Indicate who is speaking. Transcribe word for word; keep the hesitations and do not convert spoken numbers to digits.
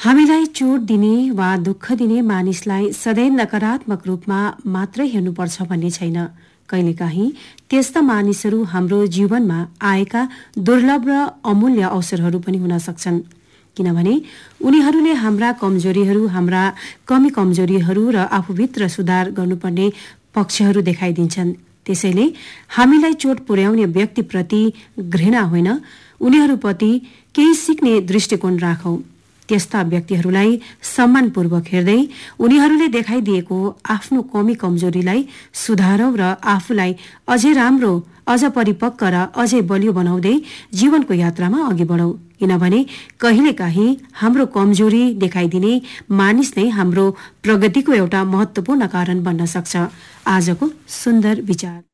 Speaker 1: हामीलाई चोट दिने वा दुःख दिने मानिसलाई सधैँ नकारात्मक रूपमा मात्रै हेर्नुपर्छ भन्ने छैन। कहिलेकाहीँ त्यस्ता मानिसहरू हाम्रो जीवनमा आएका दुर्लभ र अमूल्य अवसरहरू पनि हुन सक्छन्, किनभने उनीहरूले हाम्रा कमजोरीहरू, हाम्रा कमी कमजोरीहरू र आफूभित्र सुधार गर्नुपर्ने पक्षहरू देखाइदिन्छन्। त्यसैले हामीलाई चोट पुर्याउने व्यक्तिप्रति घृणा होइन, उनीहरूप्रति केही सिक्ने दृष्टिकोण राखौं। त्यस्ता व्यक्तिहरूलाई सम्मानपूर्वक हेर्दै उनीहरूले देखाइदिएको आफ्नो कमी कमजोरीलाई सुधारौं र आफूलाई अझै राम्रो, अझ परिपक्व र अझै बलियो बनाउँदै जीवनको यात्रामा अघि बढौं। किनभने कहिलेकाहीँ हाम्रो कमजोरी देखाइदिने मानिस नै हाम्रो प्रगतिको एउटा महत्वपूर्ण कारण बन्न सक्छ। आजको सुन्दर विचार।